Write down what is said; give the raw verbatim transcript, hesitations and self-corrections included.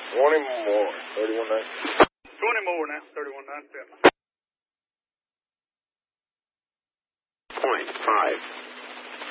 twenty more, thirty-one nine. twenty more now, thirty-one nine seven. Point five.